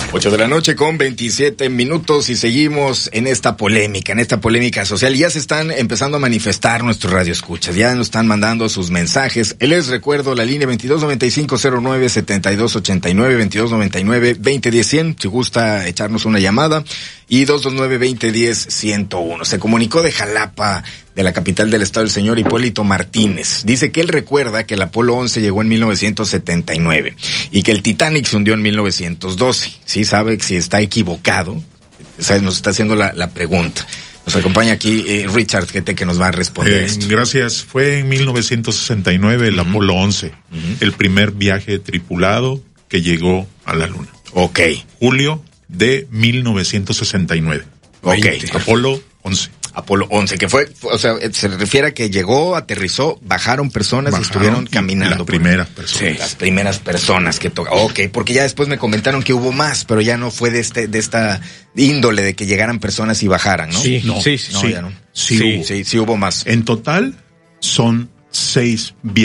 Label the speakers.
Speaker 1: 8 de la noche con 27 minutos y seguimos en esta polémica social. Ya se están empezando a manifestar nuestros radioescuchas, ya nos están mandando sus mensajes. Les recuerdo la línea 2295-09-7289, 2299-2010-100, si gusta echarnos una llamada, y 229-2010-101. Se comunicó de Jalapa, de la capital del estado, el señor Hipólito Martínez. Dice que él recuerda que el Apolo 11 llegó en 1979 y que el Titanic se hundió en 1912. Sí, sabe si está equivocado. O sea, nos está haciendo la pregunta. Nos acompaña aquí Richard Gete, que nos va a responder esto.
Speaker 2: Gracias. Fue en 1969 el Apolo 11, el primer viaje tripulado que llegó a la Luna.
Speaker 1: Ok.
Speaker 2: Julio de 1969.
Speaker 1: Ok.
Speaker 2: Apolo 11.
Speaker 1: Apolo 11, que fue, o sea, se refiere a que llegó, aterrizó, bajaron personas y estuvieron caminando.
Speaker 2: Las primeras personas.
Speaker 1: Sí, las primeras personas que tocaron. Ok, porque ya después me comentaron que hubo más, pero ya no fue de esta índole de que llegaran personas y bajaran, ¿no?
Speaker 2: Sí,
Speaker 1: no,
Speaker 2: sí,
Speaker 1: ya no.
Speaker 2: Sí,
Speaker 1: Sí hubo más.
Speaker 2: En total son 6 viajes.